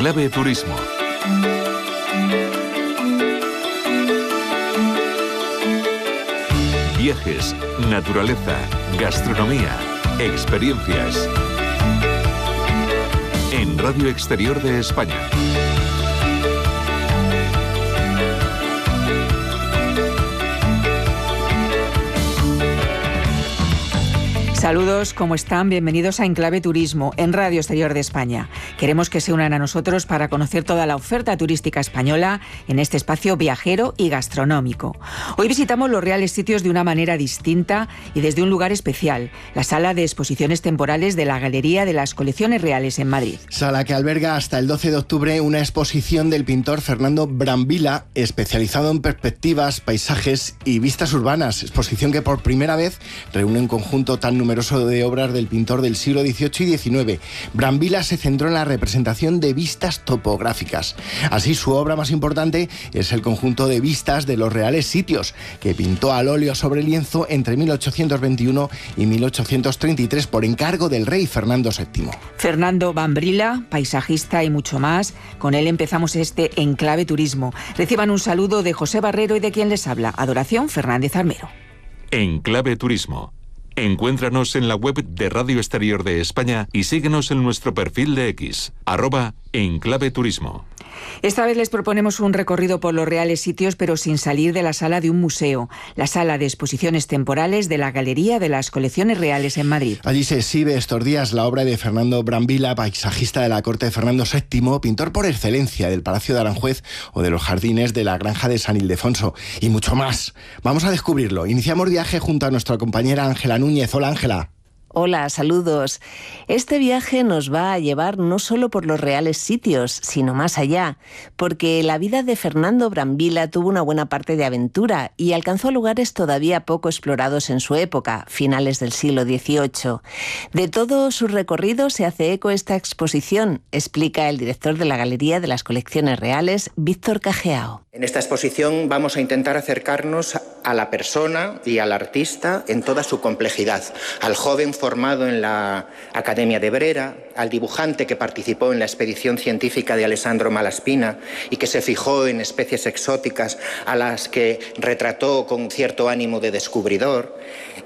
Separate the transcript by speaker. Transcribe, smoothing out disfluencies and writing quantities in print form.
Speaker 1: Clave Turismo. Viajes, naturaleza, gastronomía, experiencias. En Radio Exterior de España.
Speaker 2: Saludos, ¿cómo están? Bienvenidos a Enclave Turismo, en Radio Exterior de España. Queremos que se unan a nosotros para conocer toda la oferta turística española en este espacio viajero y gastronómico. Hoy visitamos los reales sitios de una manera distinta y desde un lugar especial, la Sala de Exposiciones Temporales de la Galería de las Colecciones Reales en Madrid.
Speaker 3: Sala que alberga hasta el 12 de octubre una exposición del pintor Fernando Brambilla, especializado en perspectivas, paisajes y vistas urbanas. Exposición que por primera vez reúne un conjunto tan numeroso de obras del pintor del siglo XVIII y XIX. Brambilla se centró en la representación de vistas topográficas. Así, su obra más importante es el conjunto de vistas de los reales sitios, que pintó al óleo sobre lienzo entre 1821 y 1833 por encargo del rey Fernando VII.
Speaker 2: Fernando Brambilla, paisajista y mucho más. Con él empezamos este Enclave Turismo. Reciban un saludo de José Barrero y de quien les habla, Adoración Fernández Armero.
Speaker 1: Enclave Turismo. Encuéntranos en la web de Radio Exterior de España y síguenos en nuestro perfil de X, @Enclave Turismo.
Speaker 2: Esta vez les proponemos un recorrido por los reales sitios, pero sin salir de la sala de un museo, la Sala de Exposiciones Temporales de la Galería de las Colecciones Reales en Madrid.
Speaker 3: Allí se exhibe estos días la obra de Fernando Brambilla, paisajista de la corte de Fernando VII, pintor por excelencia del Palacio de Aranjuez o de los jardines de la Granja de San Ildefonso, y mucho más. Vamos a descubrirlo. Iniciamos viaje junto a nuestra compañera Ángela Núñez. Hola, Ángela.
Speaker 4: Hola, saludos. Este viaje nos va a llevar no solo por los reales sitios, sino más allá, porque la vida de Fernando Brambilla tuvo una buena parte de aventura y alcanzó lugares todavía poco explorados en su época, finales del siglo XVIII. De todo su recorrido se hace eco esta exposición, explica el director de la Galería de las Colecciones Reales, Víctor Cajeao.
Speaker 5: En esta exposición vamos a intentar acercarnos a la persona y al artista en toda su complejidad, al joven formado en la Academia de Brera, al dibujante que participó en la expedición científica de Alessandro Malaspina y que se fijó en especies exóticas a las que retrató con cierto ánimo de descubridor,